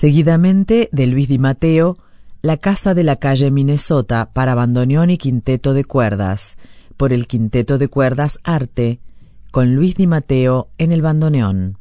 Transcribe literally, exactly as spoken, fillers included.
Seguidamente, de Luis Di Matteo, La casa de la calle Minnesota para bandoneón y quinteto de cuerdas, por el Quinteto de Cuerdas Arte, con Luis Di Matteo en el bandoneón.